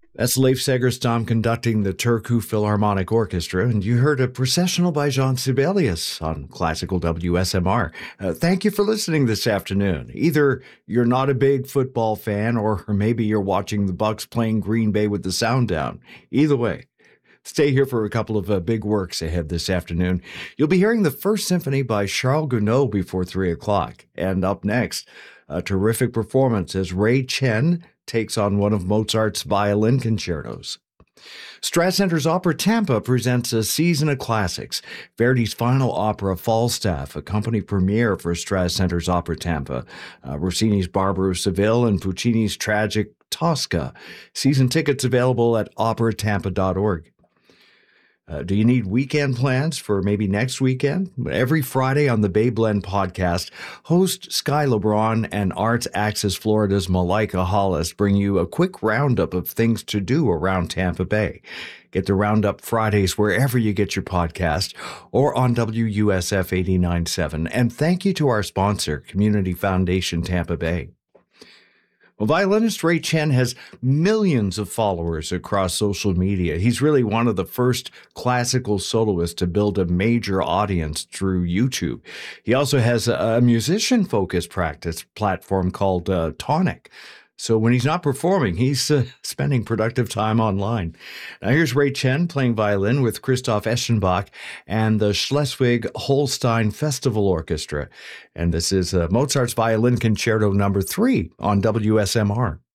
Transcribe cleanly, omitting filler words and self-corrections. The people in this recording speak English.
That's Leif Segerstam conducting the Turku Philharmonic Orchestra, and you heard a processional by Jean Sibelius on Classical WSMR. Thank you for listening this afternoon. Either you're not a big football fan, or maybe you're watching the Bucks playing Green Bay with the sound down. Either way, stay here for a couple of big works ahead this afternoon. You'll be hearing the First Symphony by Charles Gounod before 3 o'clock. And up next, a terrific performance as Ray Chen takes on one of Mozart's violin concertos. Strat Center's Opera Tampa presents a season of classics. Verdi's final opera, Falstaff, a company premiere for Strat Center's Opera Tampa. Rossini's Barber of Seville and Puccini's tragic Tosca. Season tickets available at operatampa.org. Do you need weekend plans for maybe next weekend? Every Friday on the Bay Blend podcast, host Sky LeBron and Arts Access Florida's Malika Hollis bring you a quick roundup of things to do around Tampa Bay. Get the Roundup Fridays wherever you get your podcast or on WUSF 89.7. And thank you to our sponsor, Community Foundation Tampa Bay. Well, violinist Ray Chen has millions of followers across social media. He's really one of the first classical soloists to build a major audience through YouTube. He also has a musician-focused practice platform called Tonic. So when he's not performing, he's spending productive time online. Now here's Ray Chen playing violin with Christoph Eschenbach and the Schleswig-Holstein Festival Orchestra. And this is Mozart's Violin Concerto No. 3 on WSMR.